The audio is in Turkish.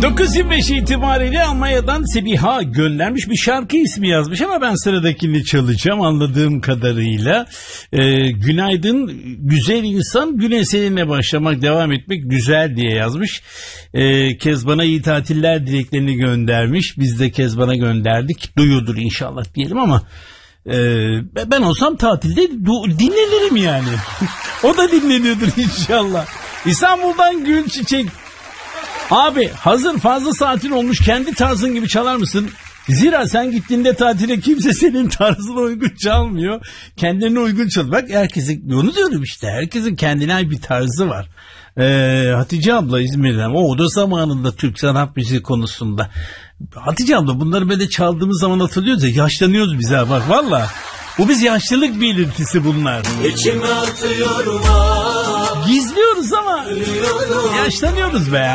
9.25 itibariyle Almanya'dan Sebiha göndermiş, bir şarkı ismi yazmış ama ben sıradakini çalacağım anladığım kadarıyla. Günaydın güzel insan, güne seninle başlamak, devam etmek güzel diye yazmış. Kezban'a iyi tatiller dileklerini göndermiş. Biz de Kezban'a gönderdik. Duyuyordur inşallah diyelim ama ben olsam tatilde dinlenirim yani. O da dinleniyordur inşallah. İstanbul'dan Gül Çiçek. Abi hazır fazla saatin olmuş, kendi tarzın gibi çalar mısın? Zira sen gittiğinde tatile kimse senin tarzına uygun çalmıyor. Kendine uygun çal. Bak herkesin, onu diyorum işte, herkesin kendine ait bir tarzı var. Hatice abla İzmir'den, o da zamanında Türk sanat müziği konusunda. Hatice abla bunları böyle çaldığımız zaman hatırlıyoruz ya, yaşlanıyoruz biz ha, bak valla. Bu biz yaşlılık belirtisi bunlar. İçime atıyorum, gizliyoruz ama yaşlanıyoruz be.